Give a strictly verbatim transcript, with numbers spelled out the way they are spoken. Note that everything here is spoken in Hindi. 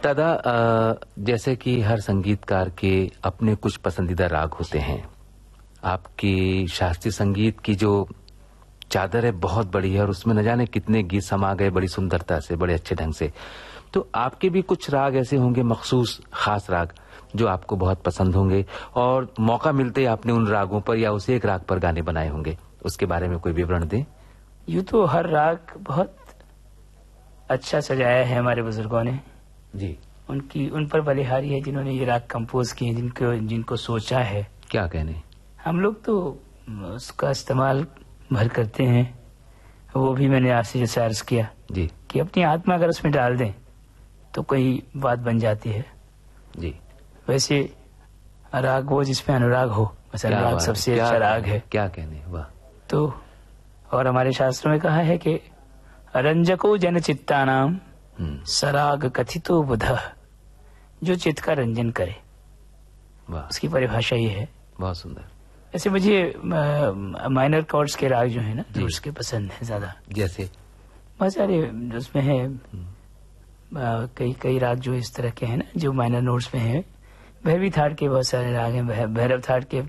दादा, जैसे कि हर संगीतकार के अपने कुछ पसंदीदा राग होते हैं। आपकी शास्त्रीय संगीत की जो चादर है बहुत बड़ी है और उसमें न जाने कितने गीत समा गए बड़ी सुंदरता से, बड़े अच्छे ढंग से। तो आपके भी कुछ राग ऐसे होंगे, मखसूस खास राग जो आपको बहुत पसंद होंगे और मौका मिलते ही आपने उन रागों पर या उस एक राग पर गाने बनाए होंगे, उसके बारे में कोई विवरण दें। यूँ तो हर राग बहुत अच्छा सजाया है हमारे बुजुर्गों ने जी। उनकी उन पर बलिहारी है जिन्होंने ये राग कंपोज किए, जिनको जिनको सोचा है। क्या कहने, हम लोग तो उसका इस्तेमाल भर करते हैं। वो भी मैंने आपसे जैसे अर्ज किया जी कि अपनी आत्मा अगर उसमें डाल दें तो कोई बात बन जाती है। जी। वैसे राग वो जिसमें अनुराग हो, मसलन राग सबसे अच्छा राग है। क्या कहने, वाह। तो और हमारे शास्त्रों में कहा है कि रंजको जन चित्तानाम सराग कथितो बुधः, जो चित्त का रंजन करे। वाह, उसकी परिभाषा ये है। बहुत सुंदर। ऐसे मुझे माइनर कॉर्ड्स के राग जो है ना, जो उसके पसंद है ज्यादा। जैसे बहुत सारे उसमें है, कई कई राग जो इस तरह के हैं ना, जो माइनर नोट्स में है। भैरवी थाट के बहुत सारे राग हैं, भैरव थाट के